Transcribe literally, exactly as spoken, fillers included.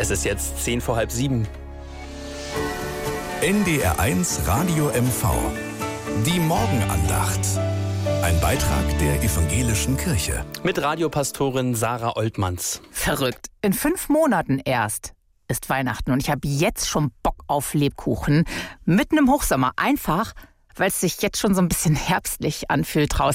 Es ist jetzt zehn vor halb sieben. N D R eins Radio M V. Die Morgenandacht. Ein Beitrag der Evangelischen Kirche. Mit Radiopastorin Sarah Oltmanns. Verrückt. In fünf Monaten erst ist Weihnachten und ich habe jetzt schon Bock auf Lebkuchen. Mitten im Hochsommer. Einfach, weil es sich jetzt schon so ein bisschen herbstlich anfühlt draußen.